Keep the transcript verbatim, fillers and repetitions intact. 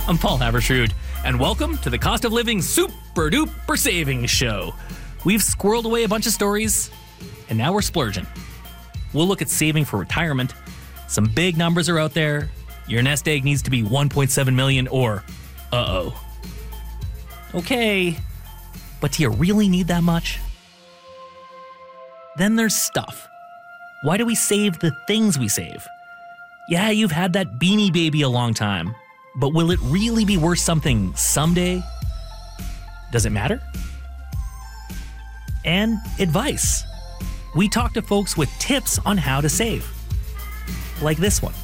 I'm Paul Haberstrood, and welcome to the Cost of Living Super Duper Savings Show. We've squirreled away a bunch of stories, and now we're splurging. We'll look at saving for retirement. Some big numbers are out there. Your nest egg needs to be one point seven million dollars or uh-oh. Okay, but do you really need that much? Then there's stuff. Why do we save the things we save? Yeah, you've had that Beanie Baby a long time, but will it really be worth something someday? Does it matter? And advice. We talk to folks with tips on how to save. Like this one.